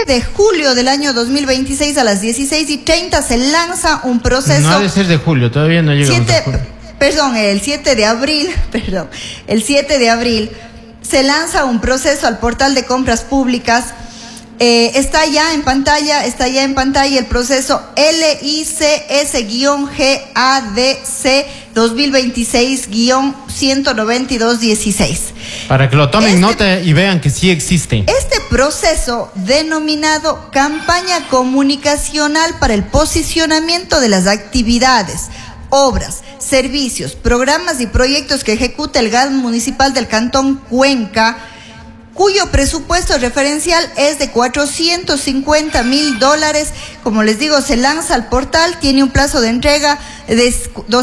de julio del año 2026 a las 16:30 se lanza un proceso. No ha de ser de julio, todavía no llegamos a julio. El 7 de abril, el 7 de abril se lanza un proceso al portal de compras públicas. Está ya en pantalla el proceso LICS-GADC 2026-19216. Para que lo tomen nota y vean que sí existe. Este proceso, denominado Campaña Comunicacional para el Posicionamiento de las Actividades, Obras, Servicios, Programas y Proyectos que ejecuta el GAD municipal del Cantón Cuenca, cuyo presupuesto referencial es de $450,000. Como les digo, se lanza al portal, tiene un plazo de entrega de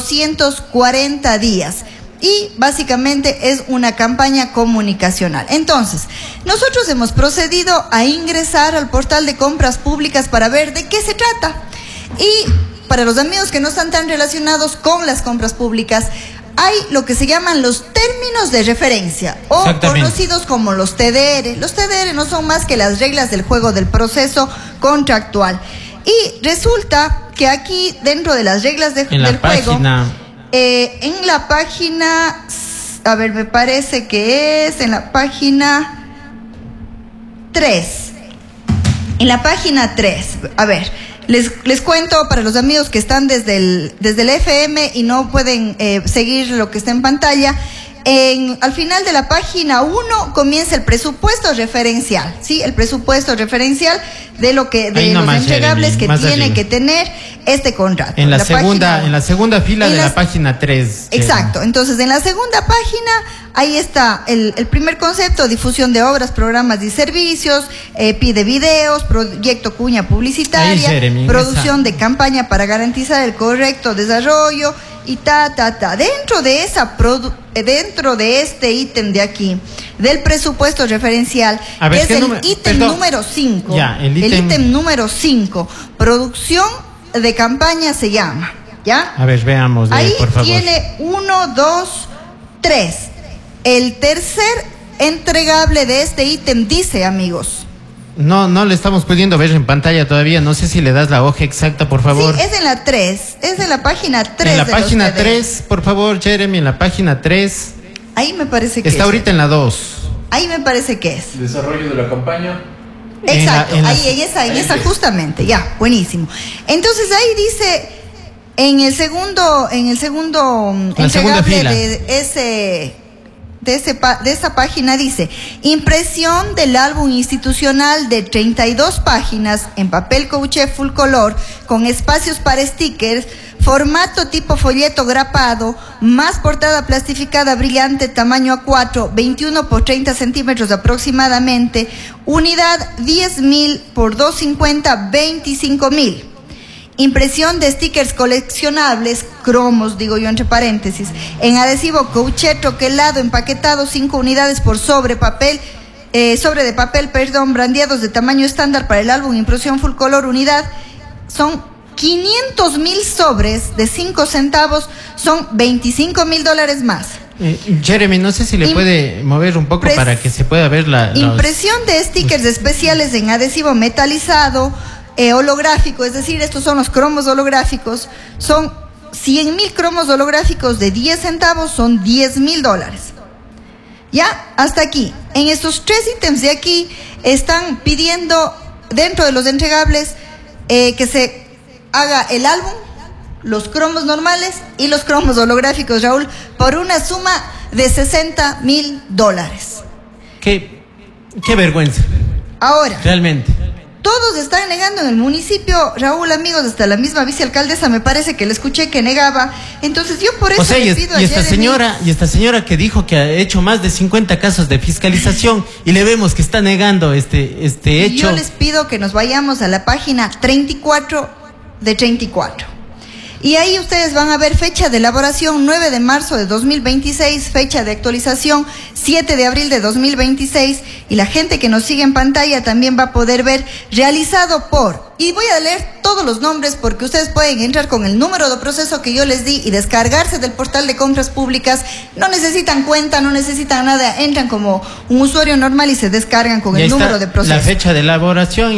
240 días. Y básicamente es una campaña comunicacional. Entonces, nosotros hemos procedido a ingresar al portal de compras públicas para ver de qué se trata. Y para los amigos que no están tan relacionados con las compras públicas, hay lo que se llaman los términos de referencia o conocidos como los TDR. Los TDR no son más que las reglas del juego del proceso contractual. Y resulta que aquí, dentro de las reglas del juego, en la página, a ver, me parece que es en la página 3. En la página 3, a ver, les cuento para los amigos que están desde el FM y no pueden seguir lo que está en pantalla. Al final de la página 1 comienza el presupuesto referencial, ¿sí? El presupuesto referencial de los entregables que tiene que tener este contrato. En la segunda fila de la página 3. Exacto. Entonces, en la segunda página, ahí está el primer concepto: difusión de obras, programas y servicios, pide videos, proyecto cuña publicitaria, producción de campaña para garantizar el correcto desarrollo y Dentro de este ítem de aquí, del presupuesto referencial, que es el ítem número 5. El ítem número 5, producción de campaña se llama, ¿ya? A ver, veamos, ahí por favor. Tiene 1, 2, 3. El tercer entregable de este ítem dice, amigos. No le estamos pudiendo ver en pantalla todavía. No sé si le das la hoja exacta, por favor. Sí, es en la 3. Es en la página 3. En la página 3, por favor, Jeremy, en la página 3. Ahí me parece que está ahorita en la 2. Ahí me parece que es. Desarrollo de la campaña. Exacto, en esa justamente, ya, buenísimo. Entonces ahí dice, en el segundo entregable de esa página dice: impresión del álbum institucional de 32 páginas en papel couché full color con espacios para stickers, formato tipo folleto grapado, más portada plastificada brillante, tamaño A4, 21 por 30 centímetros aproximadamente, unidad 10,000 por 250, 25,000. Impresión de stickers coleccionables, cromos, digo yo entre paréntesis, en adhesivo couché troquelado, empaquetado, 5 unidades por sobre de papel, brandeados de tamaño estándar para el álbum, impresión full color, unidad, son 500,000 sobres de 5 centavos, son $25,000 más. Jeremy, no sé si le puede mover un poco para que se pueda ver impresión de stickers especiales en adhesivo metalizado, holográfico, es decir, estos son los cromos holográficos, son 100,000 cromos holográficos de 10 centavos, son $10,000. Ya, hasta aquí. En estos 3 ítems de aquí están pidiendo, dentro de los entregables, que se haga el álbum, los cromos normales y los cromos holográficos, Raúl, por una suma de $60,000. Qué vergüenza. Ahora, realmente. Todos están negando en el municipio, Raúl, amigos, hasta la misma vicealcaldesa me parece que le escuché que negaba. Entonces yo por eso le pido a esta señora que dijo que ha hecho más de 50 casos de fiscalización y le vemos que está negando este hecho. Yo les pido que nos vayamos a la página 34 de 34. Y ahí ustedes van a ver fecha de elaboración 9 de marzo de 2026, fecha de actualización 7 de abril de 2026, y la gente que nos sigue en pantalla también va a poder ver realizado por, y voy a leer todos los nombres porque ustedes pueden entrar con el número de proceso que yo les di y descargarse del portal de compras públicas. No necesitan cuenta, no necesitan nada, entran como un usuario normal y se descargan con el número de proceso. La fecha de elaboración.